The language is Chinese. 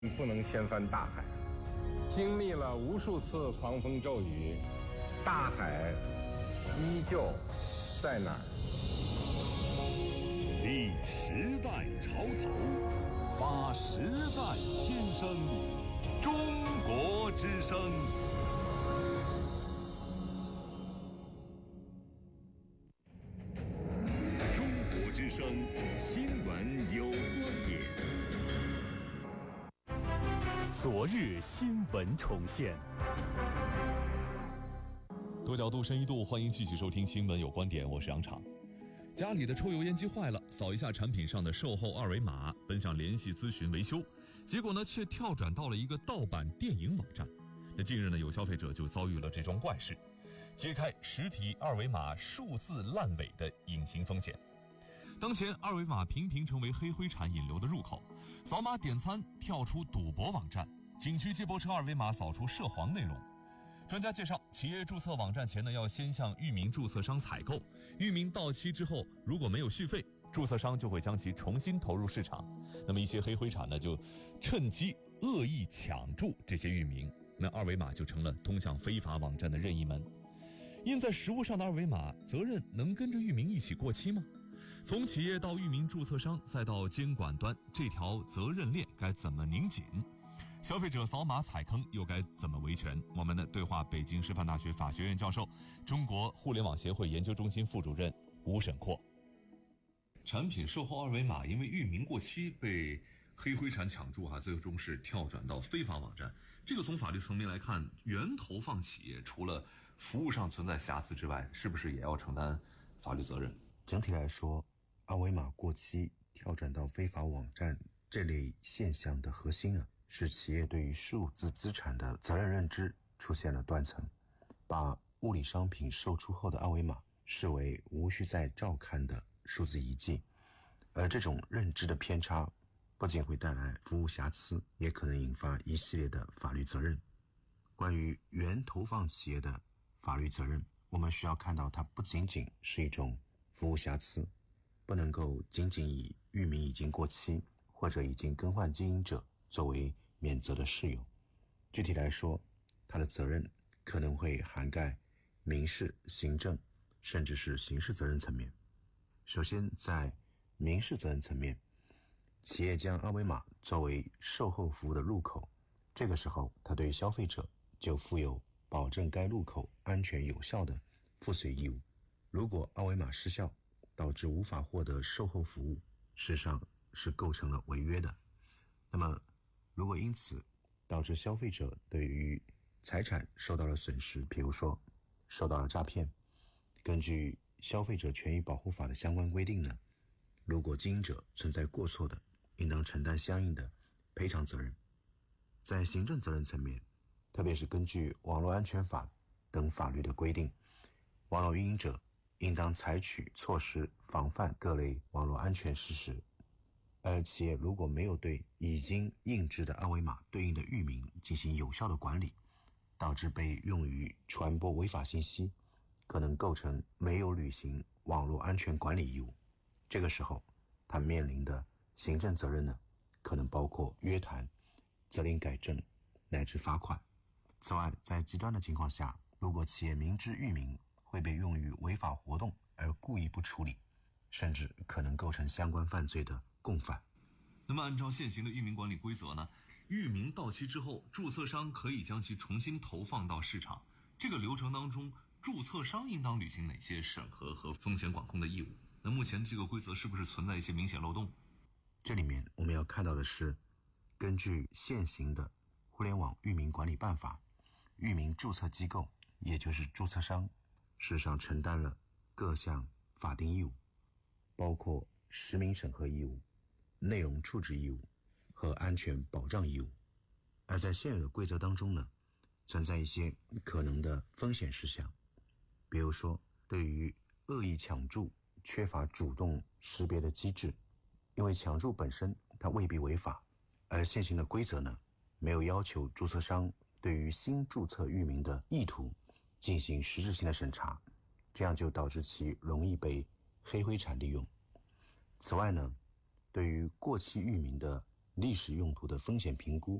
不能掀翻大海。经历了无数次狂风骤雨，大海依旧在哪儿？ 立时代潮头，发时代新声，中国之声。中国之声新闻有观点。昨日新闻重现，多角度、深一度，欢迎继续收听《新闻有观点》，我是杨昶。家里的抽油烟机坏了，扫一下产品上的售后二维码，本想联系咨询维修，结果呢却跳转到了一个盗版电影网站。那近日呢，有消费者就遭遇了这桩怪事，揭开实体二维码数字烂尾的隐形风险。当前二维码频频成为黑灰产引流的入口，扫码点餐跳出赌博网站，景区接驳车二维码扫出涉黄内容。专家介绍，企业注册网站前呢，要先向域名注册商采购，域名到期之后如果没有续费，注册商就会将其重新投入市场。那么一些黑灰产呢，就趁机恶意抢注这些域名，那二维码就成了通向非法网站的任意门。印在实物上的二维码，责任能跟着域名一起过期吗？从企业到域名注册商再到监管端，这条责任链该怎么拧紧？消费者扫码踩坑又该怎么维权？我们的对话北京师范大学法学院教授、中国互联网协会研究中心副主任吴沈阔。产品售后二维码因为域名过期被黑灰产抢注最终是跳转到非法网站。这个从法律层面来看，原投放企业除了服务上存在瑕疵之外，是不是也要承担法律责任？ 整体来说，二维码过期跳转到非法网站这类现象的核心是企业对于数字资产的责任认知出现了断层，把物理商品售出后的二维码视为无需再照看的数字遗迹，而这种认知的偏差不仅会带来服务瑕疵，也可能引发一系列的法律责任。关于原投放企业的法律责任，我们需要看到它不仅仅是一种服务瑕疵，不能够仅仅以域名已经过期或者已经更换经营者作为免责的事由。具体来说，它的责任可能会涵盖民事、行政甚至是刑事责任层面。首先，在民事责任层面，企业将二维码作为售后服务的入口，这个时候它对消费者就负有保证该入口安全有效的负税义务。如果二维码失效导致无法获得售后服务，事实上是构成了违约的。那么如果因此导致消费者对于财产受到了损失，比如说受到了诈骗，根据消费者权益保护法的相关规定呢，如果经营者存在过错的，应当承担相应的赔偿责任。在行政责任层面，特别是根据网络安全法等法律的规定，网络运营者应当采取措施防范各类网络安全事实。而企业如果没有对已经印制的二维码对应的域名进行有效的管理，导致被用于传播违法信息，可能构成没有履行网络安全管理义务。这个时候他面临的行政责任呢，可能包括约谈、责令改正乃至罚款。此外，在极端的情况下，如果企业明知域名会被用于违法活动而故意不处理，甚至可能构成相关犯罪的共犯。 那么按照现行的域名管理规则呢，域名到期之后，注册商可以将其重新投放到市场。这个流程当中，注册商应当履行哪些审核和风险管控的义务？那目前这个规则是不是存在一些明显漏洞？ 这里面我们要看到的是，根据现行的互联网域名管理办法，域名注册机构也就是注册商事实上承担了各项法定义务，包括实名审核义务、内容处置义务和安全保障义务。而在现有的规则当中呢，存在一些可能的风险事项，比如说对于恶意抢注缺乏主动识别的机制，因为抢注本身它未必违法，而现行的规则呢，没有要求注册商对于新注册域名的意图进行实质性的审查，这样就导致其容易被黑灰产利用。此外呢，对于过期域名的历史用途的风险评估